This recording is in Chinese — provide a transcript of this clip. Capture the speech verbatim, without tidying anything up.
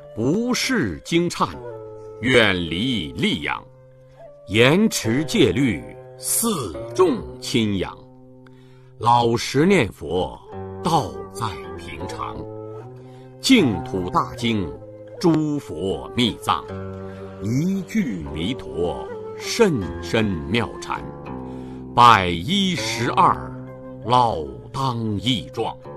不事惊颤，远离溧阳，严持戒律，四众亲仰。老实念佛，道在平常。净土大经，诸佛密藏，一句弥陀，甚深妙禅。百一十二，老当益壮。